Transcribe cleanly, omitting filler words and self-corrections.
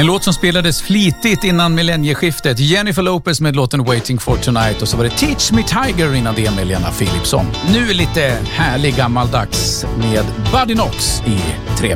En låt som spelades flitigt innan millennieskiftet. Jennifer Lopez med låten Waiting for Tonight. Och så var det Teach Me Tiger innan det med Lena Philipsson. Nu lite härlig gammaldags med Buddy Knox i 3.